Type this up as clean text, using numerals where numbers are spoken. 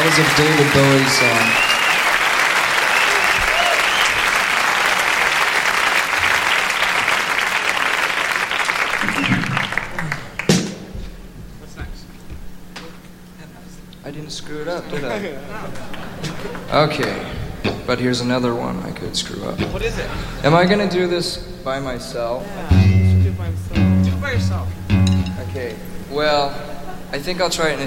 That was a David Bowie song. What's next? I didn't screw it up, did I? Okay, but here's another one I could screw up. What is it? Am I gonna do this by myself? Yeah, you should do it by himself. Do it by yourself. Okay, well, I think I'll try it in a